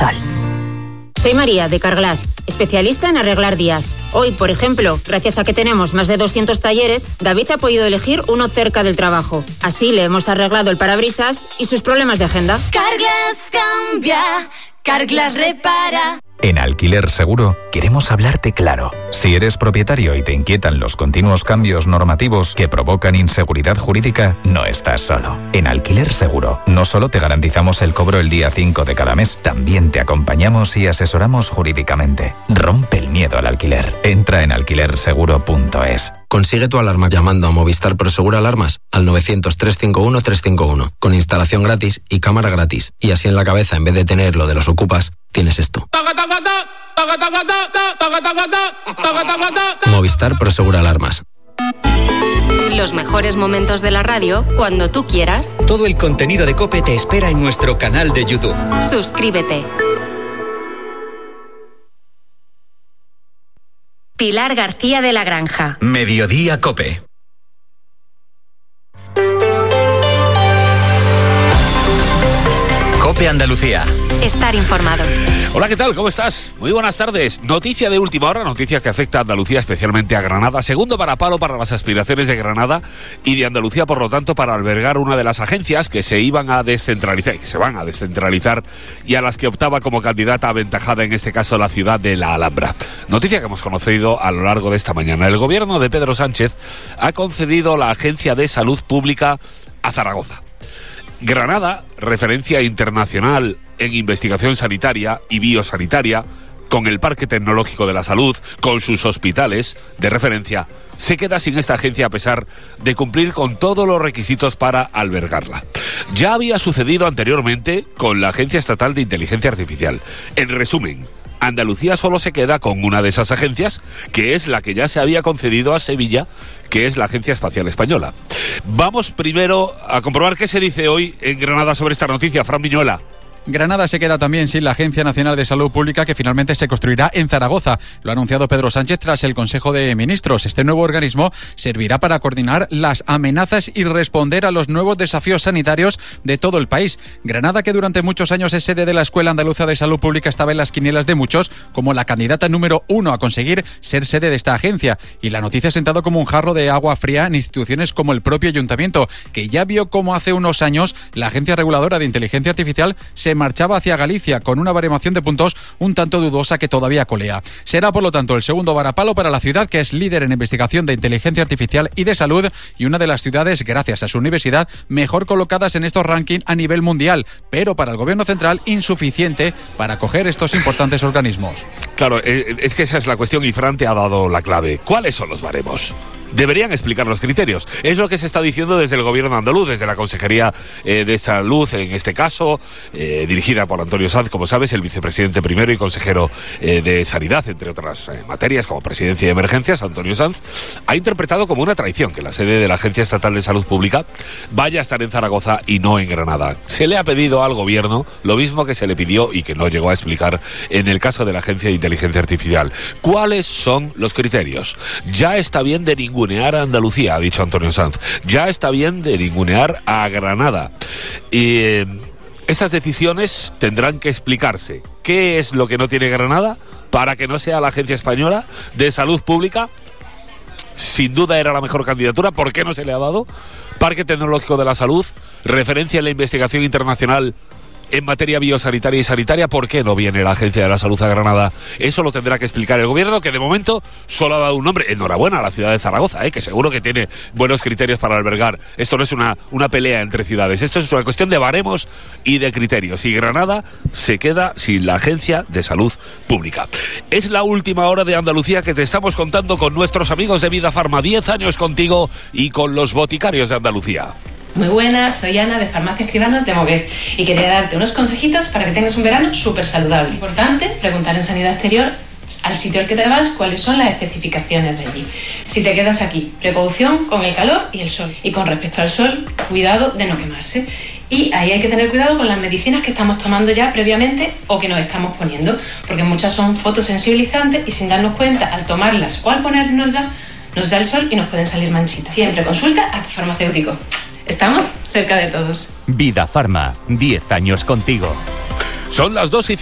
Sol. Soy María, de Carglass, especialista en arreglar días. Hoy, por ejemplo, gracias a que tenemos más de 200 talleres, David ha podido elegir uno cerca del trabajo. Así le hemos arreglado el parabrisas y sus problemas de agenda. Carglass cambia, Carglass repara. En Alquiler Seguro queremos hablarte claro. Si eres propietario y te inquietan los continuos cambios normativos que provocan inseguridad jurídica, no estás solo. En Alquiler Seguro no solo te garantizamos el cobro el día 5 de cada mes, también te acompañamos y asesoramos jurídicamente. Rompe el miedo al alquiler. Entra en alquilerseguro.es. Consigue tu alarma llamando a Movistar Prosegur Alarmas al 900-351-351, con instalación gratis y cámara gratis. Y así en la cabeza, en vez de tener lo de los ocupas, tienes esto. Movistar Prosegur Alarmas. Los mejores momentos de la radio cuando tú quieras. Todo el contenido de COPE te espera en nuestro canal de YouTube. Suscríbete. Pilar García de la Granja. Mediodía COPE. COPE Andalucía. Estar informado. Hola, ¿qué tal? ¿Cómo estás? Muy buenas tardes. Noticia de última hora, noticia que afecta a Andalucía, especialmente a Granada. Segundo varapalo para las aspiraciones de Granada y de Andalucía, por lo tanto, para albergar una de las agencias que se iban a descentralizar, que se van a descentralizar, y a las que optaba como candidata aventajada, en este caso, la ciudad de La Alhambra. Noticia que hemos conocido a lo largo de esta mañana. El gobierno de Pedro Sánchez ha concedido la Agencia de Salud Pública a Zaragoza. Granada, referencia internacional en investigación sanitaria y biosanitaria, con el Parque Tecnológico de la Salud, con sus hospitales de referencia, se queda sin esta agencia a pesar de cumplir con todos los requisitos para albergarla. Ya había sucedido anteriormente con la Agencia Estatal de Inteligencia Artificial. En resumen, Andalucía solo se queda con una de esas agencias, que es la que ya se había concedido a Sevilla, que es la Agencia Espacial Española. Vamos primero a comprobar qué se dice hoy en Granada sobre esta noticia. Fran Viñuela. Granada se queda también sin la Agencia Nacional de Salud Pública, que finalmente se construirá en Zaragoza. Lo ha anunciado Pedro Sánchez tras el Consejo de Ministros. Este nuevo organismo servirá para coordinar las amenazas y responder a los nuevos desafíos sanitarios de todo el país. Granada, que durante muchos años es sede de la Escuela Andaluza de Salud Pública, estaba en las quinielas de muchos como la candidata número 1 a conseguir ser sede de esta agencia. Y la noticia ha sentado como un jarro de agua fría en instituciones como el propio Ayuntamiento, que ya vio cómo hace unos años la Agencia Reguladora de Inteligencia Artificial se marchaba hacia Galicia con una baremación de puntos un tanto dudosa que todavía colea. Será, por lo tanto, el segundo varapalo para la ciudad, que es líder en investigación de inteligencia artificial y de salud, y una de las ciudades, gracias a su universidad, mejor colocadas en estos rankings a nivel mundial, pero para el gobierno central insuficiente para acoger estos importantes organismos. Claro, es que esa es la cuestión y Fran te ha dado la clave. ¿Cuáles son los baremos? Deberían explicar los criterios. Es lo que se está diciendo desde el gobierno andaluz, desde la Consejería de Salud, en este caso, dirigida por Antonio Sanz, como sabes, el vicepresidente primero y consejero de Sanidad, entre otras materias, como presidencia de emergencias. Antonio Sanz ha interpretado como una traición que la sede de la Agencia Estatal de Salud Pública vaya a estar en Zaragoza y no en Granada. Se le ha pedido al gobierno lo mismo que se le pidió y que no llegó a explicar en el caso de la Agencia de Inteligencia Artificial. ¿Cuáles son los criterios? Ya está bien de ningunear a Andalucía, ha dicho Antonio Sanz. Ya está bien de ningunear a Granada. Y esas decisiones tendrán que explicarse. ¿Qué es lo que no tiene Granada para que no sea la Agencia Española de Salud Pública? Sin duda era la mejor candidatura. ¿Por qué no se le ha dado? Parque Tecnológico de la Salud, referencia en la investigación internacional en materia biosanitaria y sanitaria. ¿Por qué no viene la Agencia de la Salud a Granada? Eso lo tendrá que explicar el gobierno, que de momento solo ha dado un nombre. Enhorabuena a la ciudad de Zaragoza, que seguro que tiene buenos criterios para albergar. Esto no es una pelea entre ciudades, esto es una cuestión de baremos y de criterios. Y Granada se queda sin la Agencia de Salud Pública. Es la última hora de Andalucía que te estamos contando con nuestros amigos de Vida Farma. 10 años contigo y con los boticarios de Andalucía. Muy buenas, soy Ana de Farmacia Escribanos de Moguer y quería darte unos consejitos para que tengas un verano súper saludable. Importante, preguntar en Sanidad Exterior al sitio al que te vas cuáles son las especificaciones de allí. Si te quedas aquí, precaución con el calor y el sol. Y con respecto al sol, cuidado de no quemarse. Y ahí hay que tener cuidado con las medicinas que estamos tomando ya previamente o que nos estamos poniendo, porque muchas son fotosensibilizantes y sin darnos cuenta, al tomarlas o al ponérnoslas, nos da el sol y nos pueden salir manchitas. Siempre consulta a tu farmacéutico. Estamos cerca de todos. Vida Farma, 10 años contigo. Son las 2:50.